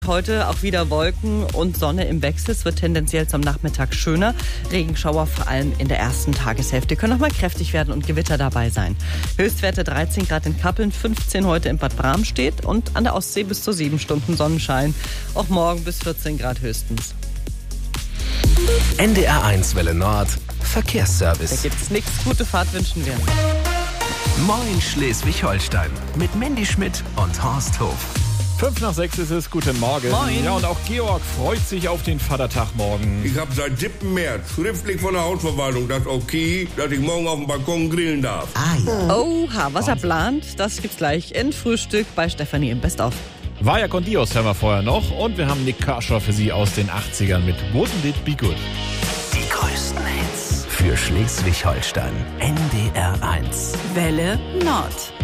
Heute auch wieder Wolken und Sonne im Wechsel. Es wird tendenziell zum Nachmittag schöner. Regenschauer vor allem in der ersten Tageshälfte können noch mal kräftig werden und Gewitter dabei sein. Höchstwerte 13 Grad in Kappeln, 15 heute in Bad Bramstedt und an der Ostsee bis zu 7 Stunden Sonnenschein. Auch morgen bis 14 Grad höchstens. NDR1 Welle Nord, Da Verkehrsservice. gibt's nichts. Gute Fahrt wünschen wir. Moin Schleswig-Holstein mit Mandy Schmidt und Horst Hof. 5:05 ist es, guten Morgen. Moin. Ja, und auch Georg freut sich auf den Vatertag morgen. Ich habe seit 7. März schriftlich von der Hausverwaltung das Okay, dass ich morgen auf dem Balkon grillen darf. Oha, was er plant, das gibt's gleich in Frühstück bei Stefanie im Best-of. Vaya con Dios hören wir vorher noch. Und wir haben Nick Kershaw für Sie aus den 80ern mit Wouldn't It Be Good. Die größten Hits für Schleswig-Holstein. NDR1. Welle Nord.